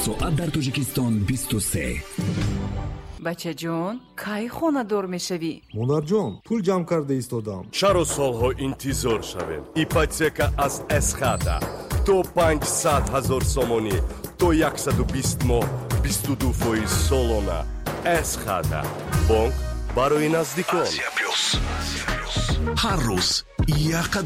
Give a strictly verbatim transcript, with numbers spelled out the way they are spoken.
соат дар тоҷикистон бисту се. бача ҷон, кай хонадор мешавӣ? монарҷон, пул ҷамъ карда истодам. чаро солҳо интизор шавем? ипотека аз эсхата то панҷсад ҳазор сомонӣ то яксаду бист моҳ бисту ду фоиз солона. эсхата бонк барои наздикон. ҳар рӯз як